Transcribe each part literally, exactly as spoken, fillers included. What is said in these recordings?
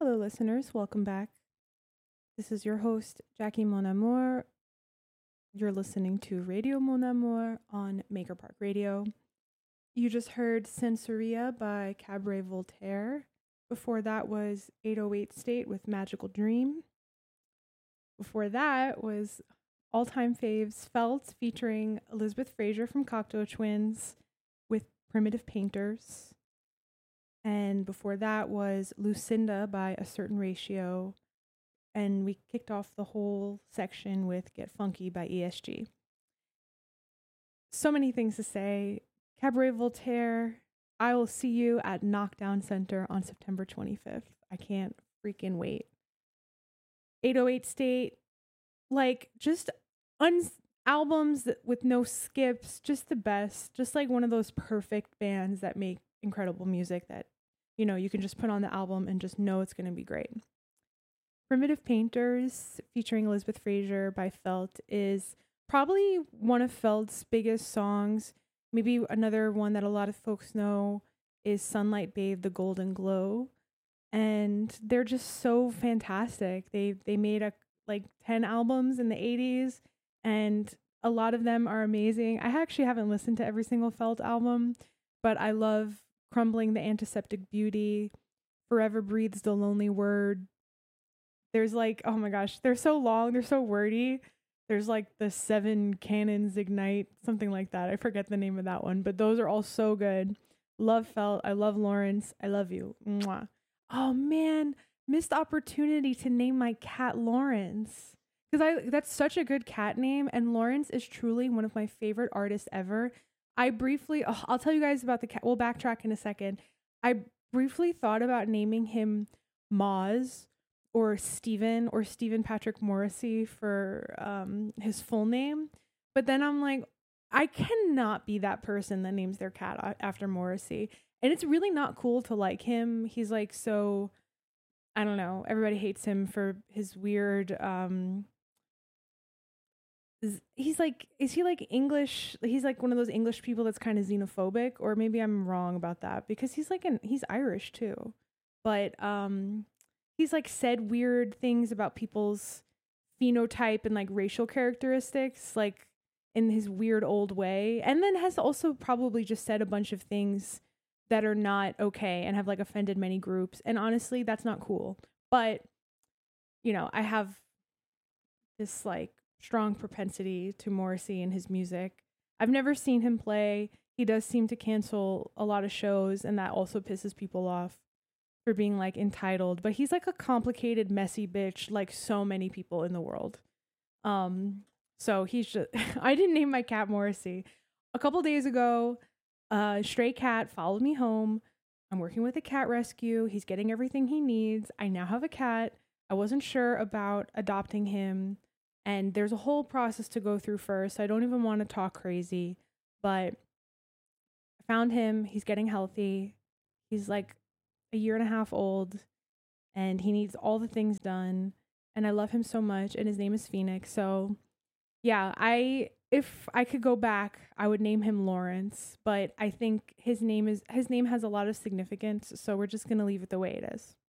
Hello, listeners. Welcome back. This is your host, Jackie Mon Amour. You're listening to Radio Mon Amour on Maker Park Radio. You just heard Sensoria by Cabaret Voltaire. Before that was eight oh eight State with Magical Dream. Before that was all-time faves Felt featuring Elizabeth Fraser from Cocteau Twins with Primitive Painters. And before that was Lucinda by A Certain Ratio. And we kicked off the whole section with Get Funky by E S G. So many things to say. Cabaret Voltaire, I will see you at Knockdown Center on September twenty-fifth. I can't freaking wait. eight oh eight State, like just un- albums that, with no skips, just the best. Just like one of those perfect bands that make incredible music that, you know, you can just put on the album and just know it's going to be great. Primitive Painters featuring Elizabeth Fraser by Felt is probably one of Felt's biggest songs. Maybe another one that a lot of folks know is Sunlight Bathe the Golden Glow. And they're just so fantastic. They they made a like ten albums in the eighties, and a lot of them are amazing. I actually haven't listened to every single Felt album, but I love Crumbling the Antiseptic Beauty, Forever Breathes the Lonely Word. There's like, oh my gosh, they're so long, they're so wordy. There's like the Seven Cannons Ignite, something like that. I forget the name of that one, but those are all so good. Love Felt. I love Lawrence. I love you. Mwah. Oh man, missed opportunity to name my cat Lawrence. Because I that's such a good cat name, and Lawrence is truly one of my favorite artists ever. I briefly, oh, I'll tell you guys about the cat. We'll backtrack in a second. I briefly thought about naming him Moz or Stephen or Stephen Patrick Morrissey for um, his full name. But then I'm like, I cannot be that person that names their cat after Morrissey. And it's really not cool to like him. He's like, so, I don't know. Everybody hates him for his weird, um, is, he's like, is he like English? He's like one of those English people that's kind of xenophobic, or maybe I'm wrong about that because he's like, an, he's Irish too. But, um, he's like said weird things about people's phenotype and like racial characteristics, like in his weird old way. And then has also probably just said a bunch of things that are not okay and have like offended many groups. And honestly, that's not cool. But, you know, I have this like strong propensity to Morrissey and his music. I've never seen him play. He does seem to cancel a lot of shows, and that also pisses people off for being like entitled. But he's like a complicated, messy bitch, like so many people in the world. Um, so he's just I didn't name my cat Morrissey. A couple days ago, a stray cat followed me home. I'm working with a cat rescue. He's getting everything he needs. I now have a cat. I wasn't sure about adopting him, and there's a whole process to go through first. I don't even want to talk crazy, but I found him. He's getting healthy. He's like a year and a half old, and he needs all the things done, and I love him so much, and his name is Phoenix. So yeah, I if I could go back, I would name him Lawrence, but I think his name is his name has a lot of significance, so we're just gonna leave it the way it is.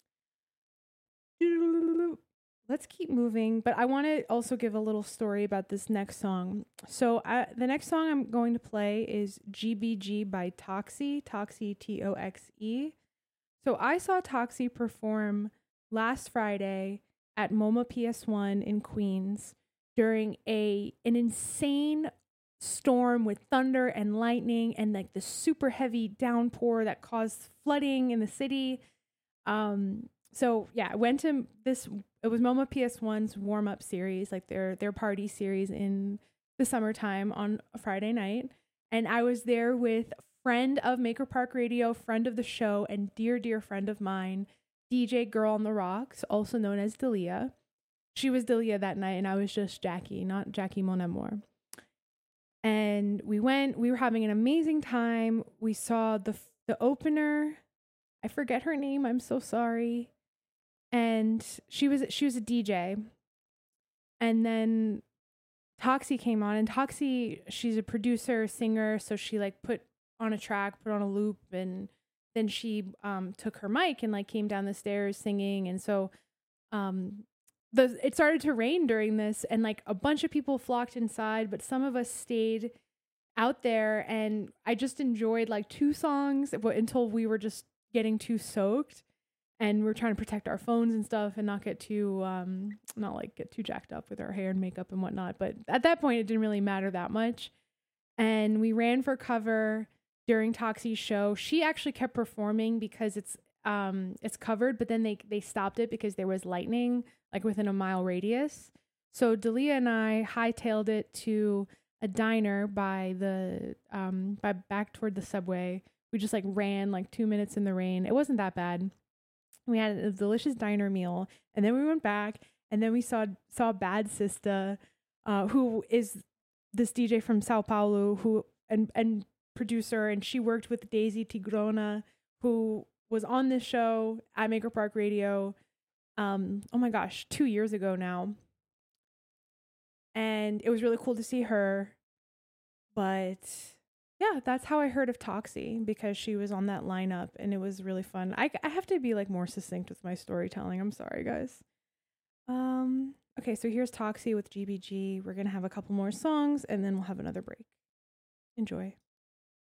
Let's keep moving, but I want to also give a little story about this next song. So I, the next song I'm going to play is G B G by Toxie, Toxie, T O X E. So I saw Toxie perform last Friday at MoMA P S one in Queens during a an insane storm with thunder and lightning and like the super heavy downpour that caused flooding in the city. Um, so yeah, I went to this, it was MoMA P S one's warm-up series, like their their party series in the summertime on a Friday night. And I was there with friend of Maker Park Radio, friend of the show, and dear, dear friend of mine, D J Girl on the Rocks, also known as Dalia. She was Dalia that night, and I was just Jackie, not Jackie Mon Amour. And we went, we were having an amazing time. We saw the the opener. I forget her name. I'm so sorry. And she was she was a D J. And then Toxie came on, and Toxie, she's a producer, singer, so she like put on a track, put on a loop, and then she um, took her mic and like came down the stairs singing. And so um, the it started to rain during this, and like a bunch of people flocked inside, but some of us stayed out there, and I just enjoyed like two songs until we were just getting too soaked, and we're trying to protect our phones and stuff and not get too um not like get too jacked up with our hair and makeup and whatnot. But at that point it didn't really matter that much, and we ran for cover during Toxie's show. She actually kept performing because it's um it's covered, but then they they stopped it because there was lightning like within a mile radius. So Dalia and I hightailed it to a diner by the um by back toward the subway. We just like ran like two minutes in the rain. It wasn't that bad. We had a delicious diner meal, and then we went back, and then we saw saw Bad Sista, uh, who is this D J from Sao Paulo, who and and producer, and she worked with Daisy Tigrona, who was on this show at Maker Park Radio. Um, oh my gosh, two years ago now. And it was really cool to see her. But yeah, that's how I heard of Toxie, because she was on that lineup, and it was really fun. I, I have to be like more succinct with my storytelling. I'm sorry, guys. Um, okay, so here's Toxie with G B G. We're going to have a couple more songs, and then we'll have another break. Enjoy.